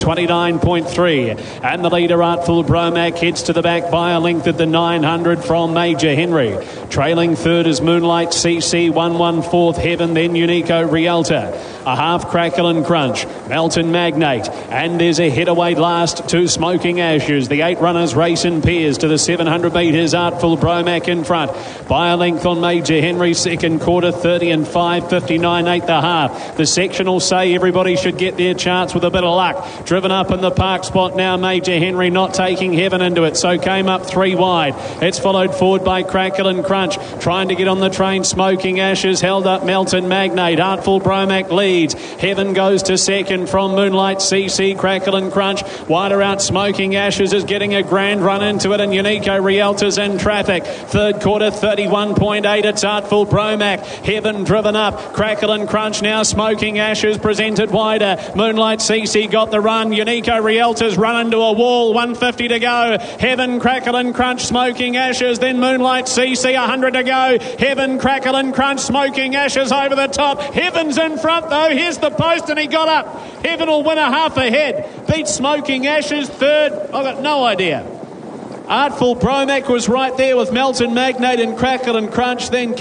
29.3, and the leader Artful Bromac heads to the back by a length at the 900 from Major Henry. Trailing third is Moonlight CC, 114th Heaven, then Unico Rialta. A half Crackle and Crunch, Melton Magnate, and there's a headaway last to Smoking Ashes. The 8 runners race in pairs to the 700 metres. Artful Bromac in front by a length on Major Henry. Second quarter 30 and 5:59 8 the half. The sectional say everybody should get their chance with a bit of luck. Driven up in the park spot now, Major Henry not taking Heaven into it, so came up 3 wide. It's followed forward by Crackle and Crunch, trying to get on the train. Smoking Ashes held up Melton Magnate. Artful Bromac leads. Heaven goes to second from Moonlight CC. Crackle and Crunch wider out. Smoking Ashes is getting a grand run into it, and Unico Rialta's in traffic. Third quarter 31.8. It's Artful Bromac. Heaven driven up. Crackle and Crunch now. Smoking Ashes presented wider. Moonlight CC got the run. Unico Rialta's run into a wall. 150 to go. Heaven, Crackle and Crunch, Smoking Ashes, then Moonlight CC. 100 to go. Heaven, Crackle and Crunch, Smoking Ashes over the top. Heaven's in front though. Here's the post and he got up. Heaven will win a half ahead. Beat Smoking Ashes. Third, I've got no idea. Artful Bromac was right there with Melton Magnate and Crackle and Crunch. Then